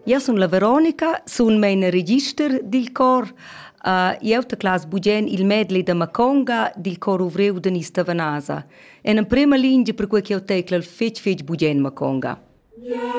Io sono la Veronica, sono mein register del cor. Io te clas bugen il medley da Maconga del cor uvreu de Nista Vanasa. E in prima linea per cui io tecla il fec bugen Maconga.